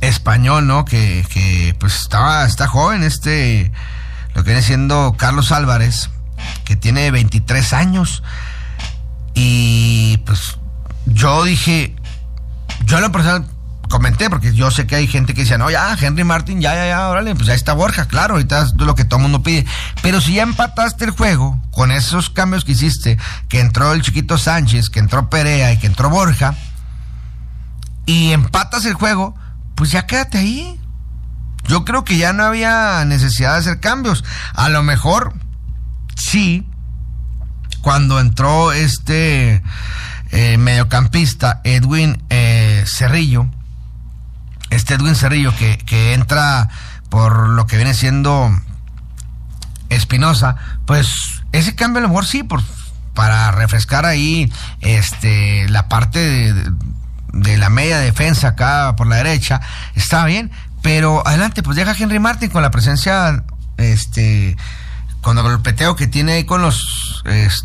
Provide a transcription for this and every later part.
español, ¿no? Que pues está joven, lo que viene siendo Carlos Álvarez, que tiene 23 años. Y pues yo a lo personal comenté, porque yo sé que hay gente que decía, no, ya, Henry Martin, ya, órale, pues ya está Borja, claro, ahorita es lo que todo el mundo pide. Pero si ya empataste el juego con esos cambios que hiciste, que entró el Chiquito Sánchez, que entró Perea y que entró Borja, y empatas el juego, pues ya quédate ahí. Yo creo que ya no había necesidad de hacer cambios. A lo mejor, sí, cuando entró mediocampista Edwin Cerrillo, Edwin Cerrillo que entra por lo que viene siendo Espinosa, pues ese cambio a lo mejor sí, para refrescar ahí la parte de la media defensa acá por la derecha, está bien, pero adelante, pues deja a Henry Martin con la presencia, con el golpeteo que tiene ahí con los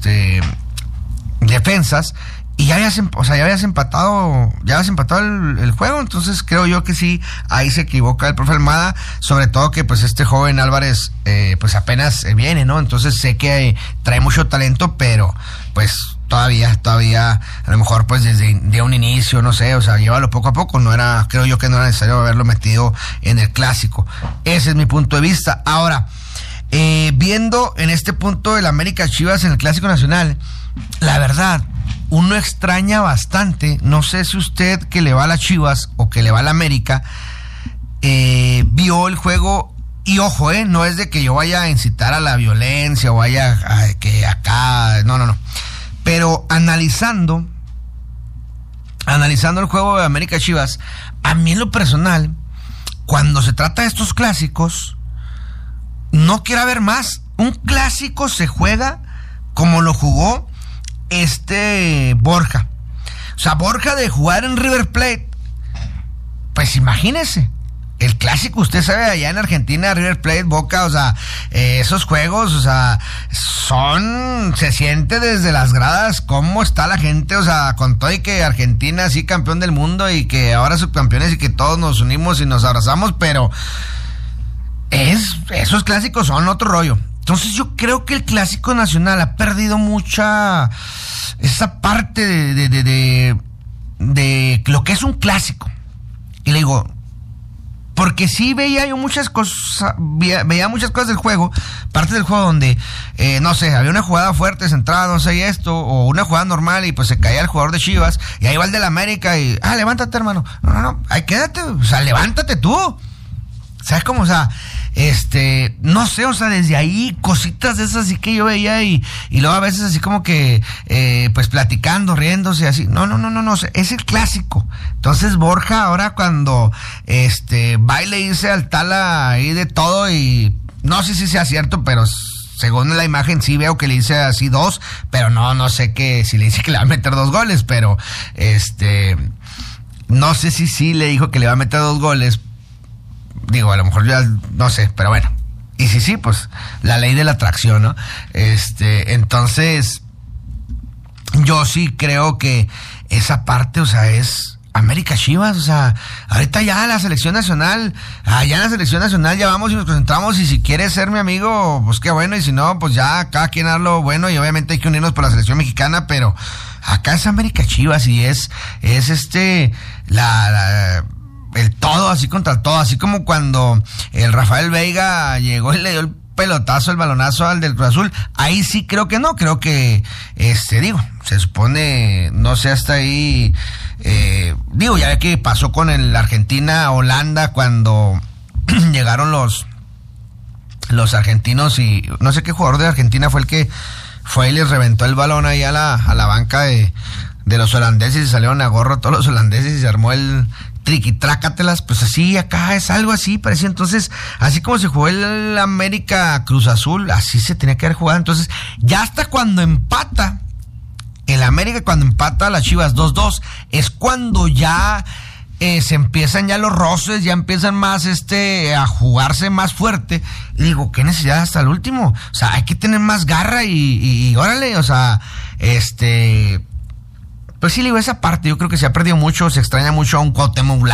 defensas, y ya habías empatado el juego. Entonces creo yo que sí, ahí se equivoca el profe Almada, sobre todo que pues este joven Álvarez pues apenas viene, ¿no? Entonces sé que trae mucho talento, pero pues todavía a lo mejor pues desde un inicio, no sé, o sea, llévalo poco a poco. Creo yo que no era necesario haberlo metido en el clásico. Ese es mi punto de vista. Ahora, viendo en este punto el América Chivas en el Clásico Nacional, la verdad, uno extraña bastante, no sé si usted que le va a las Chivas o que le va a la América, vio el juego, y ojo, no es de que yo vaya a incitar a la violencia o vaya a que acá, no, pero analizando el juego de América Chivas, a mí en lo personal, cuando se trata de estos clásicos, no quiero ver más. Un clásico se juega como lo jugó Borja. O sea, Borja de jugar en River Plate, pues imagínese, el clásico, usted sabe, allá en Argentina, River Plate, Boca, o sea, esos juegos, o sea, se siente desde las gradas cómo está la gente, o sea, con todo y que Argentina sí campeón del mundo y que ahora subcampeones y que todos nos unimos y nos abrazamos, pero esos clásicos son otro rollo. Entonces yo creo que el Clásico Nacional ha perdido mucha esa parte de lo que es un clásico. Y le digo, porque sí veía yo muchas cosas, veía muchas cosas del juego, parte del juego donde, no sé, había una jugada fuerte, centrada, no sé, o una jugada normal y pues se caía el jugador de Chivas, y ahí va el del América y, levántate, hermano. No, ahí quédate, o sea, levántate tú. ¿Sabes cómo? O sea, no sé, o sea, desde ahí cositas de esas así que yo veía y luego a veces así como que pues platicando, riéndose así. No, es el clásico. Entonces Borja ahora cuando va y le dice al Tala ahí de todo, y no sé si sea cierto, pero según la imagen sí veo que le dice así 2, pero no sé si le dice que le va a meter 2 goles, pero no sé si sí le dijo que le va a meter 2 goles. Digo, a lo mejor ya no sé, pero bueno. Y sí, pues la ley de la atracción, ¿no? Entonces, yo sí creo que esa parte, o sea, es América Chivas, o sea, ahorita ya la selección nacional, allá en la selección nacional ya vamos y nos concentramos, y si quieres ser mi amigo, pues qué bueno, y si no, pues ya cada quien haga lo bueno, y obviamente hay que unirnos por la selección mexicana, pero acá es América Chivas, y es el todo así contra el todo, así como cuando el Rafael Veiga llegó y le dio el pelotazo, el balonazo al del Cruz Azul. Ahí sí creo que no, creo que se supone, no sé, hasta ahí ya ve que pasó con el Argentina-Holanda cuando llegaron los argentinos, y no sé qué jugador de Argentina fue el que fue y les reventó el balón ahí a la banca de los holandeses, y salieron a gorro todos los holandeses y se armó el triquitrácatelas. Pues así acá es algo así parecido. Entonces, así como se jugó el América Cruz Azul, así se tenía que haber jugado. Entonces, ya hasta cuando empata el América, cuando empata a las Chivas 2-2, es cuando ya se empiezan ya los roces, ya empiezan más a jugarse más fuerte. Y digo, ¿qué necesidad hasta el último? O sea, hay que tener más garra y órale, o sea, pues sí, le digo, esa parte yo creo que se ha perdido mucho, se extraña mucho a un Cuauhtémoc Blanco.